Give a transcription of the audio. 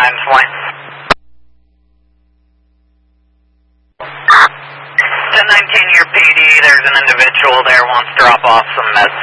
guidance point. 1019, your PD, there's an individual there wants to drop off some meds.